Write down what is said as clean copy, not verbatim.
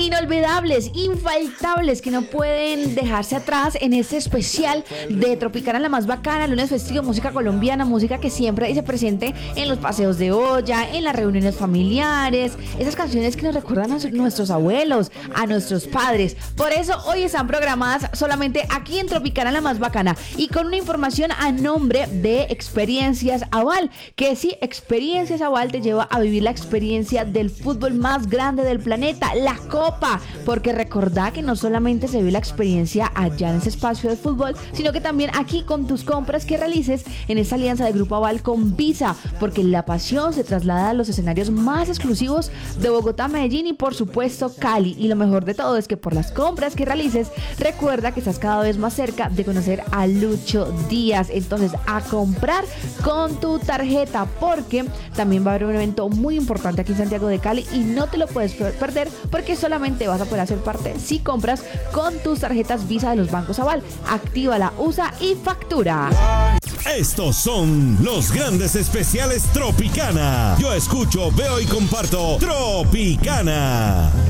inolvidables, infaltables, que no pueden dejarse atrás en este especial de Tropicana la más bacana, lunes festivo, música colombiana, música que siempre dice presente en los paseos de olla, en las reuniones familiares, esas canciones que nos recuerdan a nuestros abuelos, a nuestros padres. Por eso hoy están programadas solamente aquí en Tropicana la más bacana y con una información a nombre de Experiencias Aval, que sí, Experiencias Aval te lleva a vivir la experiencia del fútbol más grande del planeta, la Copa, porque recordá que no solamente se vive la experiencia allá en ese espacio de fútbol, sino que también aquí con tus compras que realices en esta alianza de Grupo Aval con Visa, porque la pasión se traslada a los escenarios más exclusivos de Bogotá, Medellín y por supuesto Cali. Y lo mejor de todo es que por las compras que realices, recuerda que estás cada vez más cerca de conocer a Lucho Díaz. Entonces, a comprar con tu tarjeta, porque también va a haber un evento muy importante aquí en Santiago de Cali y no te lo puedes perder, porque solamente vas a poder hacer parte si compras con tus tarjetas Visa de los bancos Aval. Actívala, usa y factura. Estos son los grandes especiales Tropicana. Yo escucho, veo y comparto Tropicana.